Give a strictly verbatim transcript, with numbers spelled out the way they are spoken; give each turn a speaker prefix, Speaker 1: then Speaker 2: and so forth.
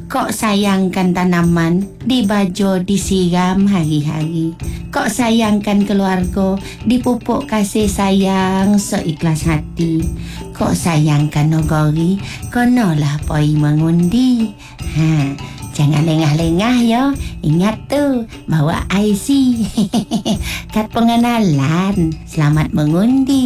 Speaker 1: Kok sayangkan tanaman, dibajo disiram hari-hari. Kok sayangkan keluarga, dipupuk kasih sayang seikhlas hati. Kok sayangkan negeri, kenalah poi mengundi. Ha, jangan lengah-lengah ya. Ingat tu, bawa I C. Kad pengenalan. Selamat mengundi.